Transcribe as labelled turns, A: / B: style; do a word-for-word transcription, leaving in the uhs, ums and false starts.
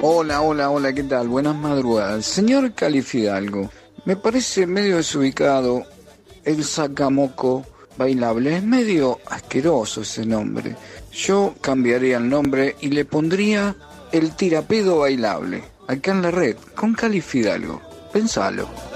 A: Hola, hola, hola, ¿qué tal? Buenas madrugadas. Señor Califidalgo, me parece medio desubicado el sacamoco bailable. Es medio asqueroso ese nombre. Yo cambiaría el nombre y le pondría el tirapedo bailable. Acá en la red, con Califidalgo. Pensalo.